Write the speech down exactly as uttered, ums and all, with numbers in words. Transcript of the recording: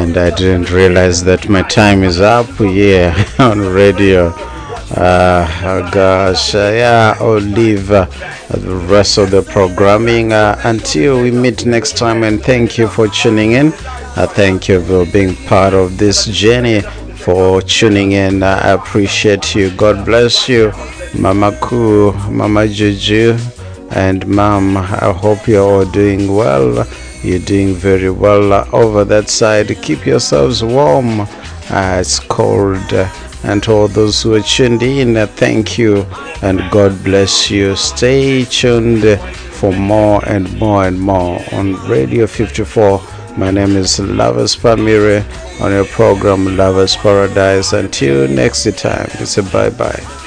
and I didn't realize that my time is up here on radio. Uh, oh gosh, uh, yeah, I'll leave uh, the rest of the programming uh, until we meet next time. And thank you for tuning in. Uh, thank you for being part of this journey, for tuning in. Uh, I appreciate you. God bless you, Mama Ku, Mama Juju, and Mom. I hope you're all doing well. You're doing very well uh, over that side. Keep yourselves warm. Uh, it's cold. Uh, and to all those who are tuned in, uh, thank you and God bless you. Stay tuned uh, for more and more and more on Radio fifty-four. My name is Lovers Pamire on your program Lovers Paradise. Until next time, it's a bye bye.